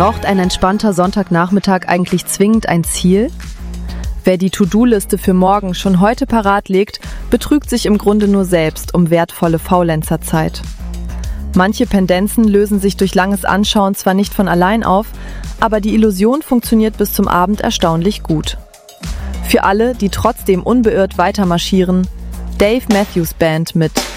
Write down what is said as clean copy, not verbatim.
Braucht ein entspannter Sonntagnachmittag eigentlich zwingend ein Ziel? Wer die To-Do-Liste für morgen schon heute parat legt, betrügt sich im Grunde nur selbst um wertvolle Faulenzerzeit. Manche Pendenzen lösen sich durch langes Anschauen zwar nicht von allein auf, aber die Illusion funktioniert bis zum Abend erstaunlich gut. Für alle, die trotzdem unbeirrt weitermarschieren, Dave Matthews Band mit